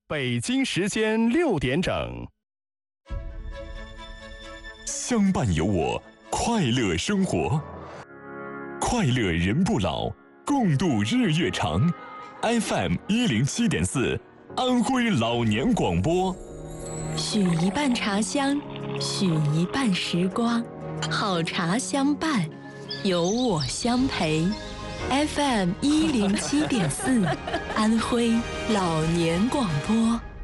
北京时间6点整。 相伴有我，快乐生活，快乐人不老，共度日月长。FM 107.4，安徽老年广播。 许一半茶香，许一半时光，好茶相伴，有我相陪。FM 107.4，安徽老年广播。